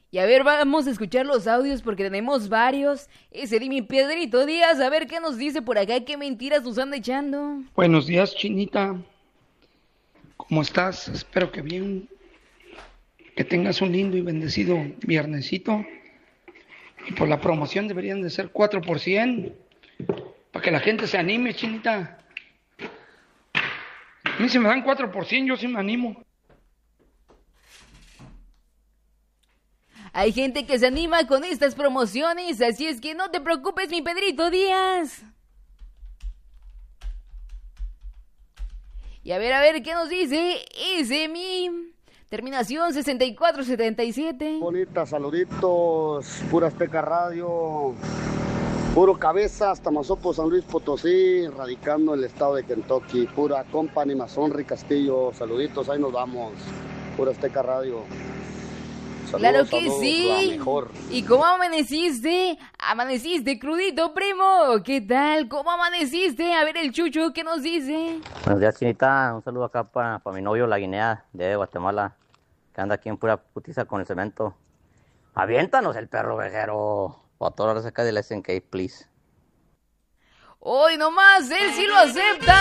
Y a ver, vamos a escuchar los audios porque tenemos varios. Ese de mi Pedrito Díaz, a ver qué nos dice por acá, qué mentiras nos anda echando. Buenos días, Chinita. ¿Cómo estás? Espero que bien, que tengas un lindo y bendecido viernesito. Y por la promoción deberían de ser 4%, para que la gente se anime, Chinita. A mí si me dan 4%, yo sí me animo. Hay gente que se anima con estas promociones, así es que no te preocupes, mi Pedrito Díaz. Y a ver, ¿qué nos dice ese mi terminación 6477? Bonita, saluditos, pura Azteca Radio, puro cabeza, Tamazopo, San Luis Potosí, radicando en el estado de Kentucky, pura Company, Mazonri, Castillo, saluditos, ahí nos vamos, pura Azteca Radio. Saludos, Claro que saludos, la sí. mejor. ¿Y cómo amaneciste? Amaneciste crudito, primo. ¿Qué tal? ¿Cómo amaneciste? A ver el Chucho, ¿qué nos dice? Buenos días, Chinita. Un saludo acá para mi novio, la Guinea de Guatemala, que anda aquí en pura putiza con el cemento. Aviéntanos el perro vejero. O a todas las acá del SNK, please. Hoy nomás, él sí lo acepta.